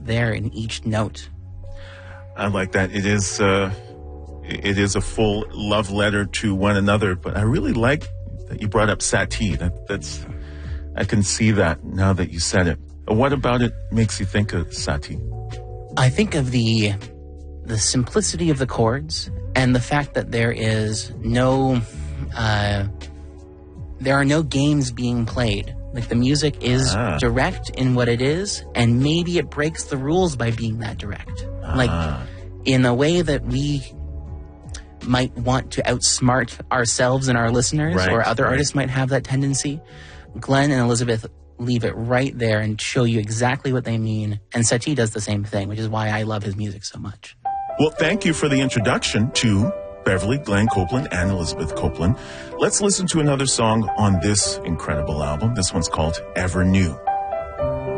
there in each note. I like that. It is a full love letter to one another, but I really like that you brought up Satie. I can see that now that you said it. What about it makes you think of Satie? I think of the simplicity of the chords and the fact that there are no games being played. Like, the music is direct in what it is, and maybe it breaks the rules by being that direct. Like, in a way that we might want to outsmart ourselves and our listeners, or other artists might have that tendency. Glenn and Elizabeth leave it right there and show you exactly what they mean. And Satie does the same thing, which is why I love his music so much. Well, thank you for the introduction to Beverly, Glenn Copeland, and Elizabeth Copeland. Let's listen to another song on this incredible album. This one's called Ever New.